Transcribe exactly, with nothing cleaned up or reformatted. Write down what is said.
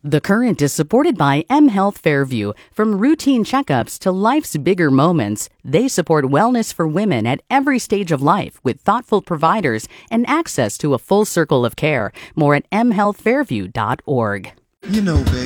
The Current is supported by mHealth Fairview. From routine checkups to life's bigger moments, they support wellness for women at every stage of life with thoughtful providers and access to a full circle of care. More at m health fairview dot org. You know, baby.